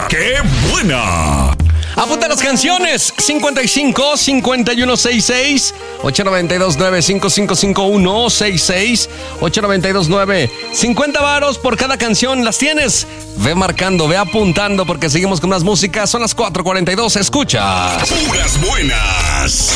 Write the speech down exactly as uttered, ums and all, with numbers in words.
¡Qué buena! Apunta las canciones: cincuenta y cinco, cincuenta y uno sesenta y seis, ocho nueve dos nueve, cinco cinco cinco uno, sesenta y seis, ocho nueve dos nueve. cincuenta varos por cada canción. ¿Las tienes? Ve marcando, ve apuntando, porque seguimos con más música. Son las cuatro cuarenta y dos. Escucha. Puras buenas.